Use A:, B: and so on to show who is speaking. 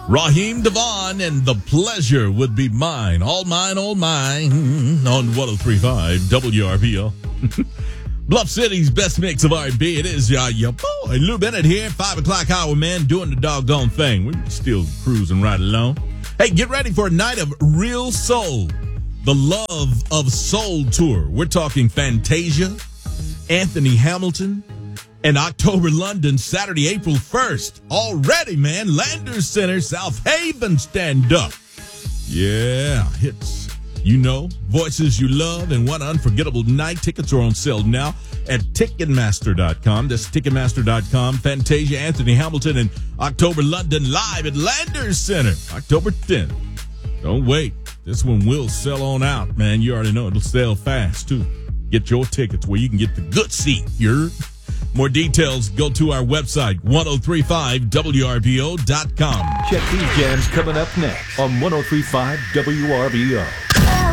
A: Raheem Devon and The Pleasure Would Be Mine. All mine on 103.5 WRBO. Bluff City's best mix of R&B. It is your boy, Lou Bennett here. 5 o'clock hour, man, doing the doggone thing. We're still cruising right along. Hey, get ready for a night of real soul. The Love of Soul Tour. We're talking Fantasia, Anthony Hamilton, and October London, Saturday, April 1st. Already, man. Landers Center, South Haven, stand up. Yeah, hits. You know, voices you love, and what unforgettable night. Tickets are on sale now at Ticketmaster.com. That's Ticketmaster.com. Fantasia, Anthony Hamilton, and October London live at Landers Center, October 10th. Don't wait. This one will sell on out, man. You already know it'll sell fast, too. Get your tickets where you can get the good seat. More details, go to our website, 1035WRBO.com.
B: Check these jams coming up next on 1035 WRBO.